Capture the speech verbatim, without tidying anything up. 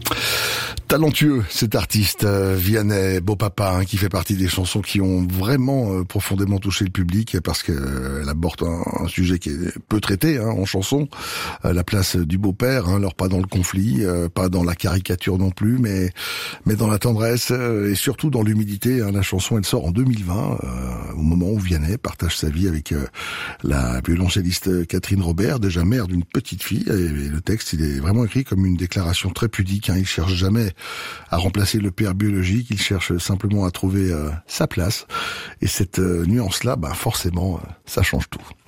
Talentueux, cet artiste euh, Vianney Beau Papa, hein, qui fait partie des chansons qui ont vraiment euh, profondément touché le public parce qu'elle euh, aborde un, un sujet qui est peu traité hein, en chanson, euh, la place du beau-père, hein, alors pas dans le conflit, euh, pas dans la caricature non plus, mais mais dans la tendresse euh, et surtout dans l'humilité. Hein. La chanson, elle sort en deux mille vingt, euh, au moment où Vianney partage sa vie avec euh, la violoncelliste Catherine Robert, déjà mère d'une petite fille. Et, et le texte, il est vraiment écrit comme une déclaration très pudique. Hein. Il cherche jamais à remplacer le père biologique, il cherche simplement à trouver euh, sa place. Et cette euh, nuance-là, bah forcément, euh, ça change tout.